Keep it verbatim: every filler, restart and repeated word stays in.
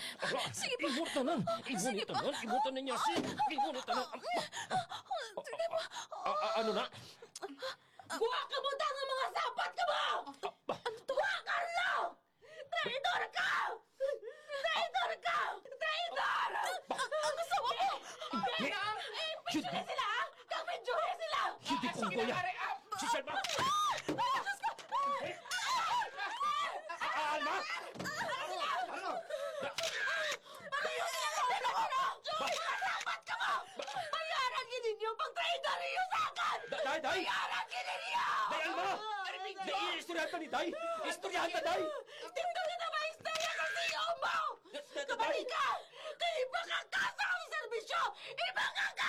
Sige po. Ibutanan! Sige po. Ibutanan! Ibutanan niya si... Ibutanan! Sige po. Ano na? Buha ka mo ang mga sapat ka mo! Buha, Carlo! Traidor ka! Traidor ka! Traidor! Ang asawa ko! Hindi! Eh, picture sila, ha? Kapidyohe sila! Hindi kong kuya! Si Selma! Alma! Sapat ka mo! Bayaran ka ninyo pag traidor ninyo sa akin! Day, day! Bayaran ka ninyo! Day, Alma! Day, istoryahan ka ni Day! Istoryahan ka, Day! Tingnan ka na ba istorya kung siyo mo! Kabalik ka! Kaya iba kang kaso ang serbisyo! Iba kang